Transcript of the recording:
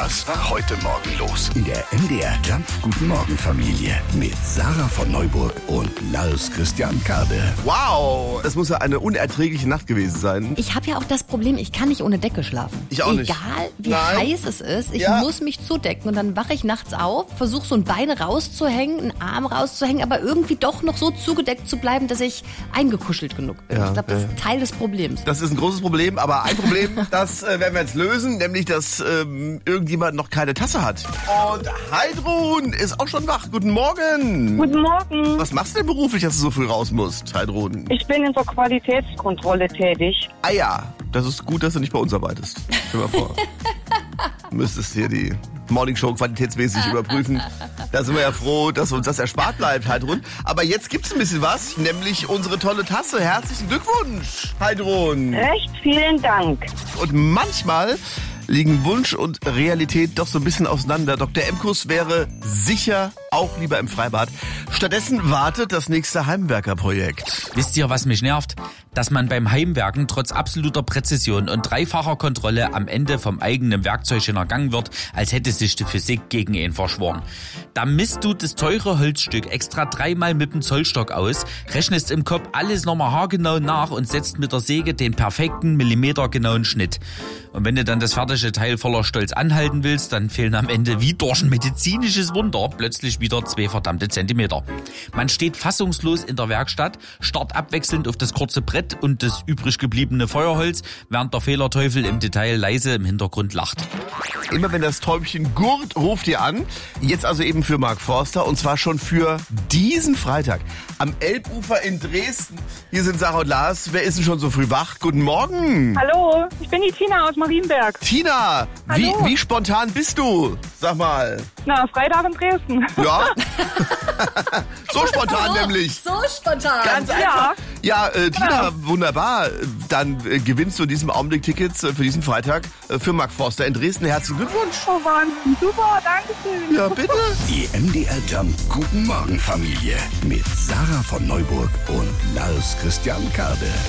Das war heute Morgen los in der MDR Jump Guten Morgen Familie mit Sarah von Neuburg und Lars Christian Kade. Wow, das muss ja eine unerträgliche Nacht gewesen sein. Ich habe ja auch das Problem, ich kann nicht ohne Decke schlafen. Ich auch nicht. Egal wie Nein. heiß es ist, ich Ja. muss mich zudecken und dann wache ich nachts auf, versuche so ein Bein rauszuhängen, einen Arm rauszuhängen, aber irgendwie doch noch so zugedeckt zu bleiben, dass ich eingekuschelt genug bin. Ja, Ich glaube, das ist Teil des Problems. Das ist ein großes Problem, aber ein Problem, das werden wir jetzt lösen, nämlich, dass irgendjemand noch keine Tasse hat. Und Heidrun ist auch schon wach. Guten Morgen. Guten Morgen. Was machst du denn beruflich, dass du so früh raus musst, Heidrun? Ich bin in der Qualitätskontrolle tätig. Ah ja, das ist gut, dass du nicht bei uns arbeitest. Stell dir mal vor. Du müsstest hier die Morningshow qualitätsmäßig überprüfen. Da sind wir ja froh, dass uns das erspart bleibt, Heidrun. Aber jetzt gibt's ein bisschen was, nämlich unsere tolle Tasse. Herzlichen Glückwunsch, Heidrun. Recht vielen Dank. Und manchmal liegen Wunsch und Realität doch so ein bisschen auseinander. Dr. Emkus wäre sicher auch lieber im Freibad. Stattdessen wartet das nächste Heimwerkerprojekt. Wisst ihr, was mich nervt? Dass man beim Heimwerken trotz absoluter Präzision und dreifacher Kontrolle am Ende vom eigenen Werkzeug hintergangen wird, als hätte sich die Physik gegen ihn verschworen. Da misst du das teure Holzstück extra 3-mal mit dem Zollstock aus, rechnest im Kopf alles nochmal haargenau nach und setzt mit der Säge den perfekten millimetergenauen Schnitt. Und wenn du dann das fertige Teil voller Stolz anhalten willst, dann fehlen am Ende wie durch ein medizinisches Wunder plötzlich wieder 2 verdammte Zentimeter. Man steht fassungslos in der Werkstatt, starrt abwechselnd auf das kurze Brett und das übrig gebliebene Feuerholz, während der Fehlerteufel im Detail leise im Hintergrund lacht. Immer wenn das Täubchen gurrt, ruft ihr an. Jetzt also eben für Mark Forster und zwar schon für diesen Freitag am Elbufer in Dresden. Hier sind Sarah und Lars. Wer ist denn schon so früh wach? Guten Morgen. Hallo, ich bin die Tina aus Marienberg. Tina, Hallo. wie spontan bist du? Sag mal. Na, Freitag in Dresden. Ja? So spontan nämlich. So spontan. Ganz einfach. Ja, Tina, wunderbar. Dann gewinnst du in diesem Augenblick Tickets für diesen Freitag für Mark Forster in Dresden. Herzlichen Glückwunsch. Oh, Wahnsinn. Super, danke schön. Ja, bitte. Die MDR Jump Guten Morgen Familie mit Sarah von Neuburg und Lars Christian Kade.